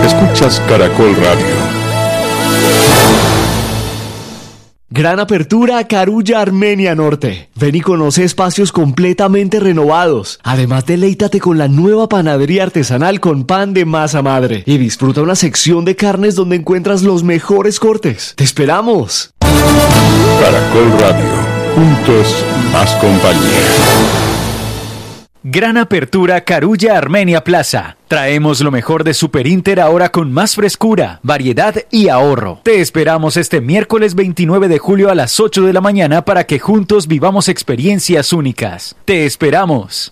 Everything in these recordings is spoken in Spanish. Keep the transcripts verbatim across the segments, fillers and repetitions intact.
Escuchas Caracol Radio. Gran apertura Carulla Armenia Norte. Ven y conoce espacios completamente renovados. Además, deleítate con la nueva panadería artesanal con pan de masa madre. Y disfruta una sección de carnes donde encuentras los mejores cortes. ¡Te esperamos! Caracol Radio. Juntos, más compañía. Gran apertura Carulla Armenia Plaza. Traemos lo mejor de Super Inter ahora con más frescura, variedad y ahorro. Te esperamos este miércoles veintinueve de julio a las ocho de la mañana para que juntos vivamos experiencias únicas. Te esperamos.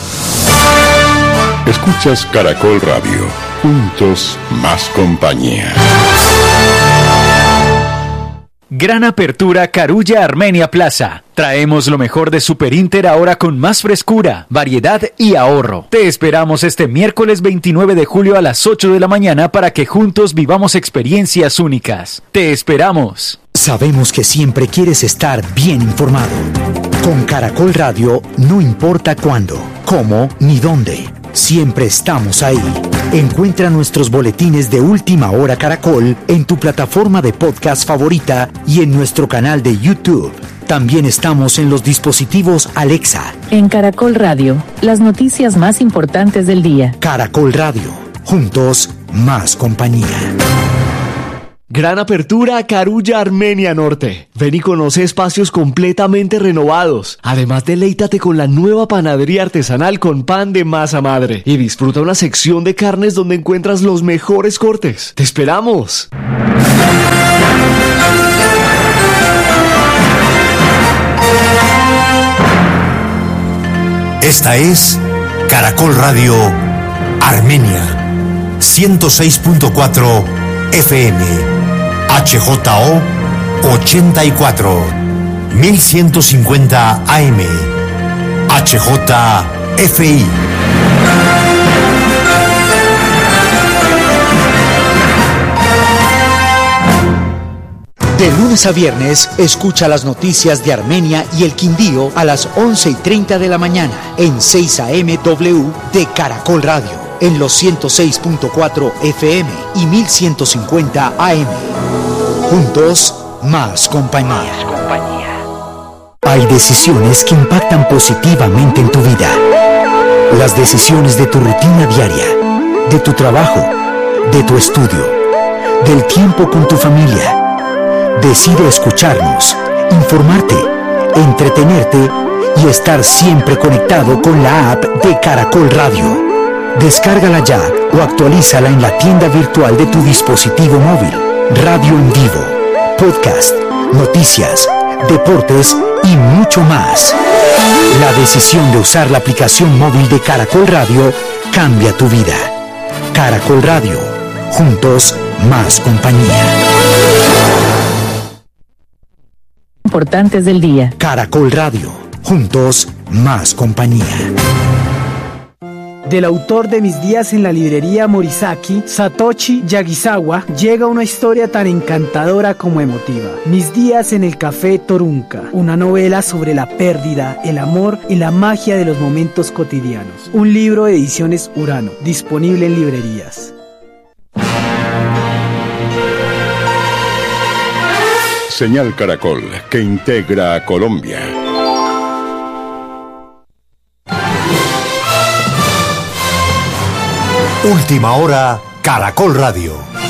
Escuchas Caracol Radio. Juntos, más compañía. Gran apertura Carulla Armenia Plaza. Traemos lo mejor de Super Inter ahora con más frescura, variedad y ahorro. Te esperamos este miércoles veintinueve de julio a las ocho de la mañana para que juntos vivamos experiencias únicas. Te esperamos. Sabemos que siempre quieres estar bien informado. Con Caracol Radio no importa cuándo, cómo ni dónde. Siempre estamos ahí. Encuentra nuestros boletines de Última Hora Caracol en tu plataforma de podcast favorita y en nuestro canal de YouTube. También estamos en los dispositivos Alexa. En Caracol Radio, las noticias más importantes del día. Caracol Radio, juntos, más compañía. Gran apertura Carulla Armenia Norte. Ven y conoce espacios completamente renovados. Además, deleítate con la nueva panadería artesanal con pan de masa madre. Y disfruta una sección de carnes donde encuentras los mejores cortes. ¡Te esperamos! Esta es Caracol Radio Armenia, ciento seis punto cuatro F M, H J O ochenta y cuatro, mil ciento cincuenta A M, H J F I. De lunes a viernes, escucha las noticias de Armenia y el Quindío a las once y treinta de la mañana en seis A M W de Caracol Radio, en los ciento seis punto cuatro F M y mil ciento cincuenta A M. Juntos, más compañía. Hay decisiones que impactan positivamente en tu vida. Las decisiones de tu rutina diaria, de tu trabajo, de tu estudio, del tiempo con tu familia. Decide escucharnos, informarte, entretenerte y estar siempre conectado con la app de Caracol Radio. Descárgala ya o actualízala en la tienda virtual de tu dispositivo móvil. Radio en vivo, podcast, noticias, deportes y mucho más. La decisión de usar la aplicación móvil de Caracol Radio cambia tu vida. Caracol Radio, juntos, más compañía. Importantes del día. Caracol Radio, juntos, más compañía. Del autor de Mis días en la librería Morisaki, Satoshi Yagisawa, llega una historia tan encantadora como emotiva. Mis días en el café Torunca, una novela sobre la pérdida, el amor y la magia de los momentos cotidianos. Un libro de Ediciones Urano, disponible en librerías. Señal Caracol, que integra a Colombia. Última Hora Caracol Radio.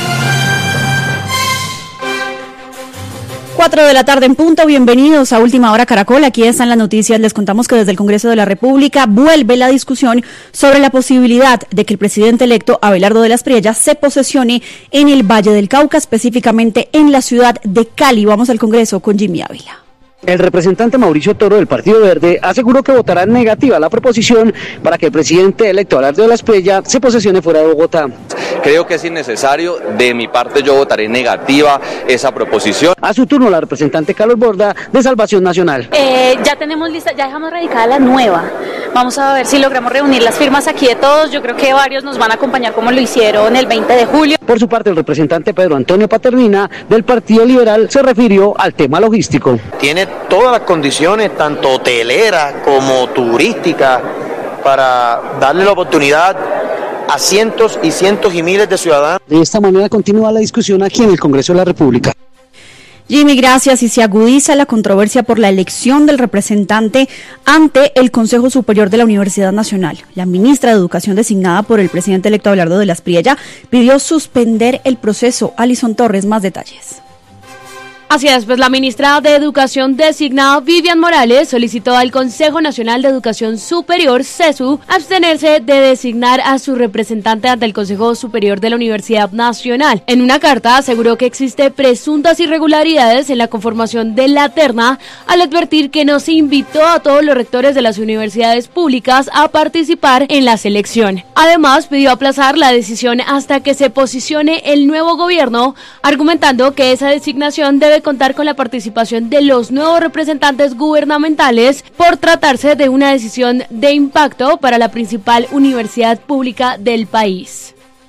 Cuatro de la tarde en punto, bienvenidos a Última Hora Caracol, aquí están las noticias. Les contamos que desde el Congreso de la República vuelve la discusión sobre la posibilidad de que el presidente electo Abelardo de las Priellas se posesione en el Valle del Cauca, específicamente en la ciudad de Cali. Vamos al Congreso con Jimmy Ávila. El representante Mauricio Toro del Partido Verde aseguró que votará negativa la proposición para que el presidente electo Abelardo de las Priellas se posesione fuera de Bogotá. Creo que es innecesario, de mi parte yo votaré negativa esa proposición. A su turno la representante Carlos Borda de Salvación Nacional. Eh, ya tenemos lista, ya dejamos radicada la nueva. Vamos a ver si logramos reunir las firmas aquí de todos. Yo creo que varios nos van a acompañar como lo hicieron el veinte de julio. Por su parte el representante Pedro Antonio Paternina del Partido Liberal se refirió al tema logístico. Tiene todas las condiciones, tanto hoteleras como turísticas, para darle la oportunidad a cientos y cientos y miles de ciudadanos. De esta manera continúa la discusión aquí en el Congreso de la República. Jimmy, gracias. Y se agudiza la controversia por la elección del representante ante el Consejo Superior de la Universidad Nacional. La ministra de Educación designada por el presidente electo Abelardo de la Espriella pidió suspender el proceso. Alison Torres, más detalles. Así es, pues la ministra de Educación designada, Vivian Morales, solicitó al Consejo Nacional de Educación Superior, CESU, abstenerse de designar a su representante ante el Consejo Superior de la Universidad Nacional. En una carta aseguró que existe presuntas irregularidades en la conformación de la terna, al advertir que no se invitó a todos los rectores de las universidades públicas a participar en la selección. Además, pidió aplazar la decisión hasta que se posicione el nuevo gobierno, argumentando que esa designación debe contar con la participación de los nuevos representantes gubernamentales por tratarse de una decisión de impacto para la principal universidad pública del país.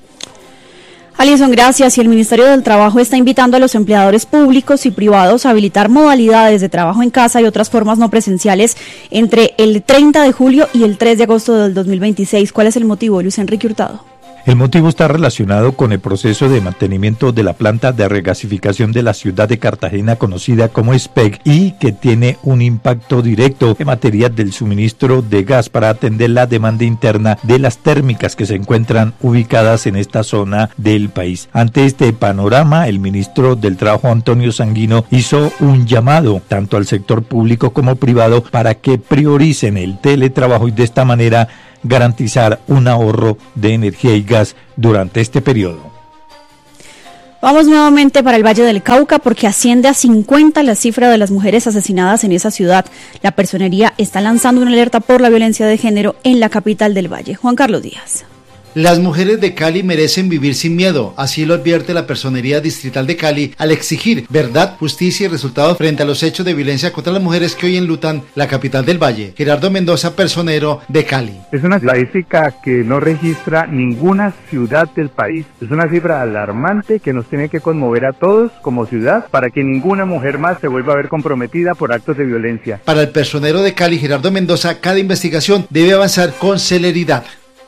Alison, gracias. Y el Ministerio del Trabajo está invitando a los empleadores públicos y privados a habilitar modalidades de trabajo en casa y otras formas no presenciales entre el treinta de julio y el tres de agosto del dos mil veintiséis. ¿Cuál es el motivo, Luis Enrique Hurtado? El motivo está relacionado con el proceso de mantenimiento de la planta de regasificación de la ciudad de Cartagena, conocida como S P E G, y que tiene un impacto directo en materia del suministro de gas para atender la demanda interna de las térmicas que se encuentran ubicadas en esta zona del país. Ante este panorama, el ministro del Trabajo, Antonio Sanguino, hizo un llamado tanto al sector público como privado para que prioricen el teletrabajo y de esta manera garantizar un ahorro de energía y gas durante este periodo. Vamos nuevamente para el Valle del Cauca porque asciende a cincuenta la cifra de las mujeres asesinadas en esa ciudad. La Personería está lanzando una alerta por la violencia de género en la capital del Valle. Juan Carlos Díaz. Las mujeres de Cali merecen vivir sin miedo, así lo advierte la Personería Distrital de Cali al exigir verdad, justicia y resultados frente a los hechos de violencia contra las mujeres que hoy enlutan la capital del Valle. Gerardo Mendoza, personero de Cali. Es una estadística que no registra ninguna ciudad del país. Es una cifra alarmante que nos tiene que conmover a todos como ciudad para que ninguna mujer más se vuelva a ver comprometida por actos de violencia. Para el personero de Cali, Gerardo Mendoza, cada investigación debe avanzar con celeridad.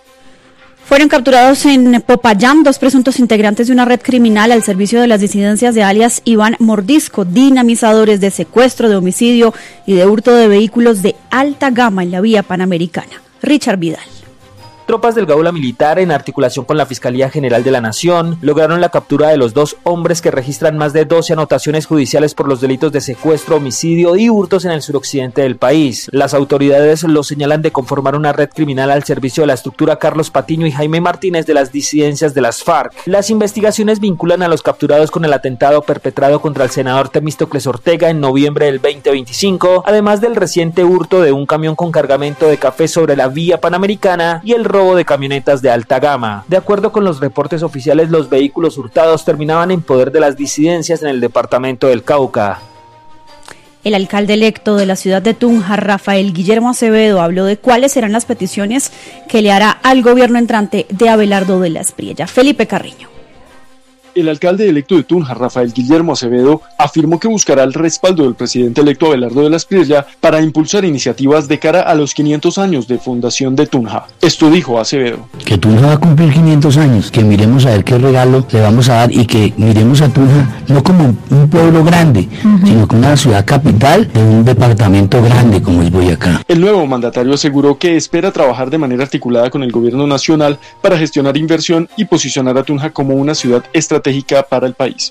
Fueron capturados en Popayán dos presuntos integrantes de una red criminal al servicio de las disidencias de alias Iván Mordisco, dinamizadores de secuestro, de homicidio y de hurto de vehículos de alta gama en la vía panamericana. Richard Vidal. Tropas del Gaula Militar, en articulación con la Fiscalía General de la Nación, lograron la captura de los dos hombres que registran más de doce anotaciones judiciales por los delitos de secuestro, homicidio y hurtos en el suroccidente del país. Las autoridades los señalan de conformar una red criminal al servicio de la estructura Carlos Patiño y Jaime Martínez de las disidencias de las FARC. Las investigaciones vinculan a los capturados con el atentado perpetrado contra el senador Temístocles Ortega en noviembre del veinte veinticinco, además del reciente hurto de un camión con cargamento de café sobre la vía panamericana y el robo de camionetas de alta gama. De acuerdo con los reportes oficiales, los vehículos hurtados terminaban en poder de las disidencias en el departamento del Cauca. El alcalde electo de la ciudad de Tunja, Rafael Guillermo Acevedo, habló de cuáles serán las peticiones que le hará al gobierno entrante de Abelardo de la Espriella. Felipe Carreño. El alcalde electo de Tunja, Rafael Guillermo Acevedo, afirmó que buscará el respaldo del presidente electo Abelardo de la Espriella para impulsar iniciativas de cara a los quinientos años de fundación de Tunja. Esto dijo Acevedo. Que Tunja va a cumplir quinientos años, que miremos a ver qué regalo le vamos a dar y que miremos a Tunja no como un pueblo grande, uh-huh. sino como una ciudad capital de un departamento grande como es Boyacá. El nuevo mandatario aseguró que espera trabajar de manera articulada con el gobierno nacional para gestionar inversión y posicionar a Tunja como una ciudad estratégica para el país.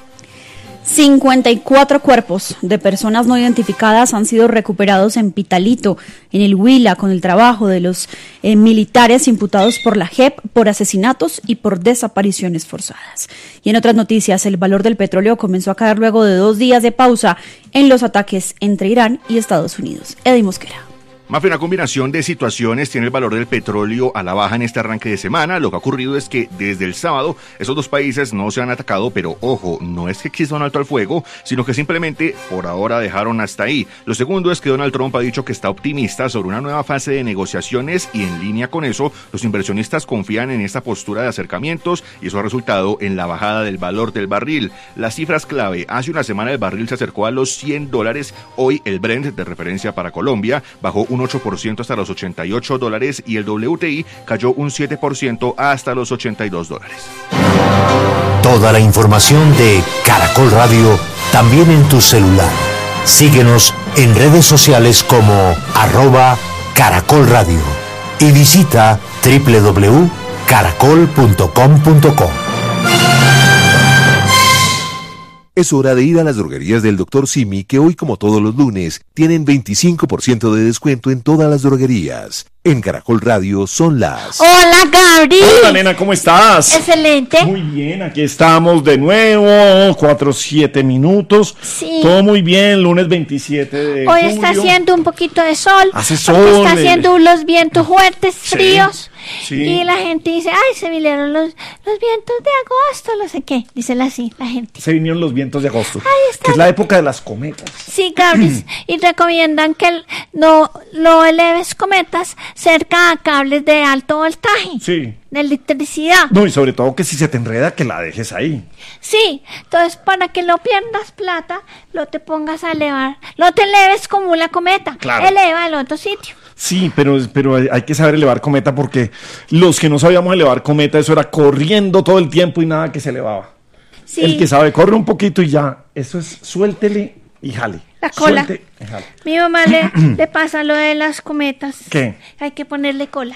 cincuenta y cuatro cuerpos de personas no identificadas han sido recuperados en Pitalito, en el Huila, con el trabajo de los eh, militares imputados por la J E P por asesinatos y por desapariciones forzadas. Y en otras noticias, el valor del petróleo comenzó a caer luego de dos días de pausa en los ataques entre Irán y Estados Unidos. Eddie Mosquera. Mafe, una combinación de situaciones tiene el valor del petróleo a la baja en este arranque de semana. Lo que ha ocurrido es que desde el sábado esos dos países no se han atacado, pero ojo, no es que exista un alto al fuego, sino que simplemente por ahora dejaron hasta ahí. Lo segundo es que Donald Trump ha dicho que está optimista sobre una nueva fase de negociaciones y en línea con eso, los inversionistas confían en esta postura de acercamientos y eso ha resultado en la bajada del valor del barril. Las cifras clave: hace una semana el barril se acercó a los cien dólares, hoy el Brent de referencia para Colombia bajó un un ocho por ciento hasta los ochenta y ocho dólares y el W T I cayó un siete por ciento hasta los ochenta y dos dólares. Toda la información de Caracol Radio también en tu celular. Síguenos en redes sociales como arroba Caracol Radio y visita doble u doble u doble u punto caracol punto com punto co. Es hora de ir a las droguerías del doctor Simi, que hoy, como todos los lunes, tienen veinticinco por ciento de descuento en todas las droguerías. En Caracol Radio son las... Hola, Gabri. Hola, nena, ¿cómo estás? Excelente. Muy bien, aquí estamos de nuevo, cuatro, siete minutos. Sí. Todo muy bien, lunes veintisiete de Hoy julio. está haciendo un poquito de sol. Hace sol. Está el... haciendo los vientos fuertes, Sí, fríos. sí. Y la gente dice, ay, se vinieron los, los vientos de agosto, no sé qué. Dicen así, la gente. Se vinieron los vientos de agosto, Ahí está. que es la época de las cometas. Sí, Gabri. Y recomiendan que el- no, no eleves cometas cerca a cables de alto voltaje. Sí. De electricidad. No, y sobre todo que si se te enreda, que la dejes ahí. Sí, entonces para que no pierdas plata, lo te pongas a elevar. No te eleves como una cometa. Claro. Eleva al otro sitio. Sí, pero, pero hay hay que saber elevar cometa, porque los que no sabíamos elevar cometa, eso era corriendo todo el tiempo y nada que se elevaba. Sí. El que sabe, corre un poquito y ya. Eso es, suéltele y jale. La cola. Suelte y jale. Mi mamá le, le pasa lo de las cometas. ¿Qué? Hay que ponerle cola.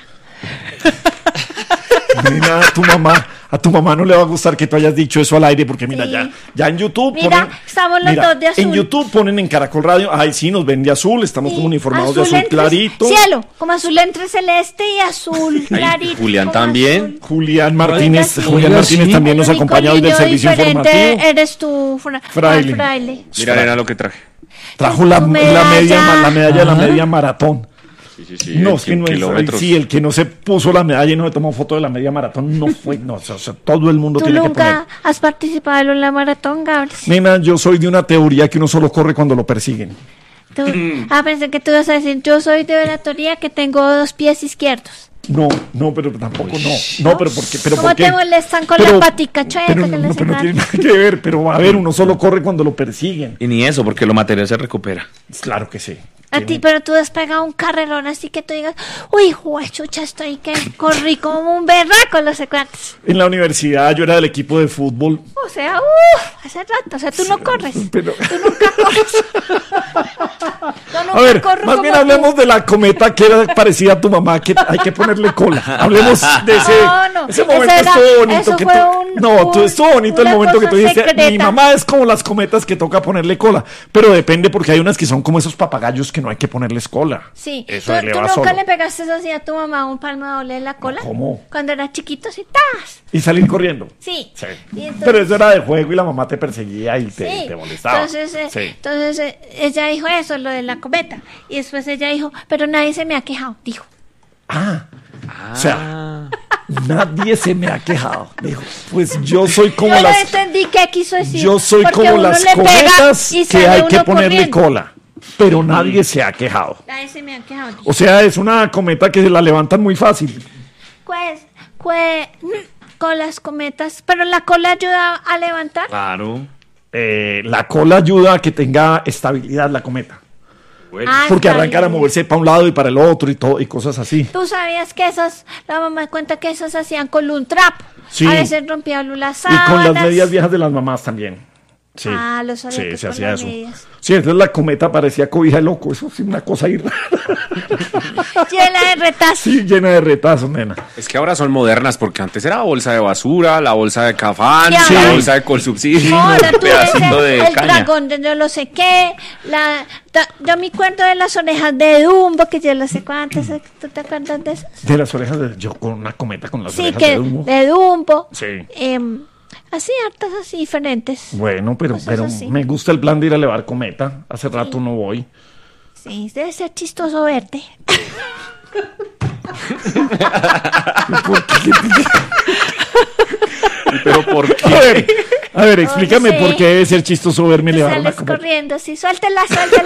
Nena, a tu mamá, a tu mamá no le va a gustar que tú hayas dicho eso al aire, porque mira, Sí. ya, ya en YouTube Mira, ponen, estamos los mira, dos de azul. en YouTube ponen en Caracol Radio, ay sí, nos ven de azul, estamos como uniformados de azul entre- clarito. Cielo, como azul entre celeste y azul clarito. Julián como también. Julián Martínez, Oiga, sí. Julián Martínez Sí. también nos El único acompaña hoy del niño servicio diferente informativo. Eres tú, fra- Fraile. fraile. Mira, nena, lo que traje. Trajo la, Tu la medalla. media, la medalla de la Ajá. media maratón. Sí, sí, sí. No, es que no es, kilómetros. sí, el que no se puso la medalla y no se tomó foto de la media maratón no fue, no, o sea, o sea, todo el mundo ¿Tú tiene que poner. nunca has participado en la maratón, Gabriel? Nena, yo soy de una teoría que uno solo corre cuando lo persiguen. Tú- ah, pensé que tú ibas a decir, yo soy de la teoría que tengo dos pies izquierdos. No, no, pero tampoco no. No, pero porque, pero ¿Cómo ¿por qué? te molestan con Pero- la patica chueca Pero que no, les no, pero no sacan? tiene nada que ver, pero a ver, uno solo corre cuando lo persiguen. Y ni eso, porque lo material se recupera. Claro que sí. A ti, pero tú has pegado un carrerón así que tú digas, uy, juechucha, estoy que corrí como un berraco, no sé cuántos. En la universidad yo era del equipo de fútbol. O sea, uff, hace rato, o sea, tú no corres. Pero... Tú nunca corres. Yo nunca A ver, corro más como bien tú. hablemos de la cometa que era parecida a tu mamá, que hay que ponerle cola. Hablemos de ese, No, no, ese eso momento era- estuvo bonito. eso Que fue tú- un- no, tú un- estuvo bonito el una momento que cosa tú dijiste, secreta. mi mamá es como las cometas que toca ponerle cola. Pero depende, porque hay unas que son como esos papagayos que no hay que ponerles cola. Sí, Eso ¿tú, tú eleva nunca solo. le pegaste eso así a tu mamá un palmo de doble en la cola? ¿Cómo? Cuando era chiquito, sí, ¡tas! Y salir corriendo. Sí. Sí. Y entonces- Pero eso era de juego y la mamá te perseguía y te, Sí, te molestaba. entonces, eh, Sí. entonces eh, ella dijo eso, lo de la cometa. Y después ella dijo, pero nadie se me ha quejado, dijo. Ah, o sea, nadie se me ha quejado. Dijo, pues yo soy como Yo las... no entendí qué quiso decir. Yo soy porque como uno las le pega cometas y que sale hay que uno ponerle corriendo. cola. Pero nadie se ha quejado. Nadie se me ha quejado. dijo. O sea, es una cometa que se la levantan muy fácil. Pues, pues, mm, con las cometas, pero la cola ayuda a levantar. Claro. Eh, la cola ayuda a que tenga estabilidad la cometa. Ah, Porque está arrancan a bien. moverse para un lado y para el otro y todo y cosas así. Tú sabías que esas, la mamá cuenta que esas hacían con un trapo. Sí. A veces rompían las Y con las sábanas. medias viejas de las mamás también. Sí, Ah, lo sabía sí, que se con hacía las eso. medias. Sí, entonces la cometa parecía cobija de loco. Eso sí, una cosa ahí rara. Llena de retazos. Sí, llena de retazos, nena. Es que ahora son modernas, porque antes era bolsa de basura, la bolsa de cafán, Sí. la bolsa de colsubsidio, Ahora un tú ves pedacito el, de el caña. dragón de yo no sé qué, la, ta- yo me acuerdo de las orejas de Dumbo, que yo no sé cuántas, ¿tú te acuerdas de eso? De las orejas de... Yo con una cometa con las Sí, orejas que de humo. de Dumbo, Sí. em, así, hartas así diferentes. Bueno, pero, Cosas pero así. me gusta el plan de ir a elevar cometa. Hace rato no voy. Sí, debe ser chistoso verte. ¿Pero por qué? A ver, a ver explícame No sé. por qué debe ser chistoso verme elevar una Sales cometa. corriendo, sí, suéltela, suéltela.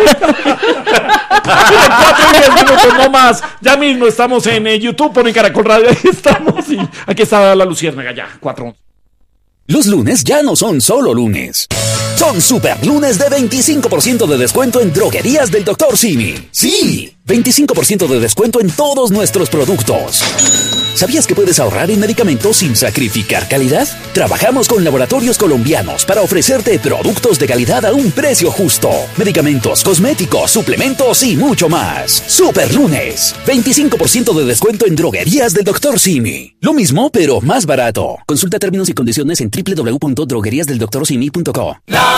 Cuatro y diez minutos, no más. Ya mismo estamos en eh, YouTube, ponen Caracol Radio. Ahí estamos. Y aquí está la luciérnaga ya. Cuatro. Los lunes ya no son solo lunes. Son super lunes de veinticinco por ciento de descuento en droguerías del doctor Simi. Sí, veinticinco por ciento de descuento en todos nuestros productos. ¿Sabías que puedes ahorrar en medicamentos sin sacrificar calidad? Trabajamos con laboratorios colombianos para ofrecerte productos de calidad a un precio justo. Medicamentos, cosméticos, suplementos y mucho más. Super Lunes. veinticinco por ciento de descuento en droguerías del doctor Simi. Lo mismo, pero más barato. Consulta términos y condiciones en doble u doble u doble u punto droguerías del doctor simi punto co.